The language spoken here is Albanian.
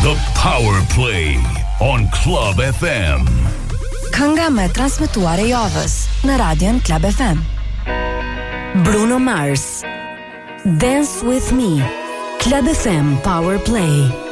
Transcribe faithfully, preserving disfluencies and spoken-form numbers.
The Power Play on Club F M. Kënga me transmetuar e javës në Radion Club F M. Bruno Mars, Dance With Me, Club F M Power Play.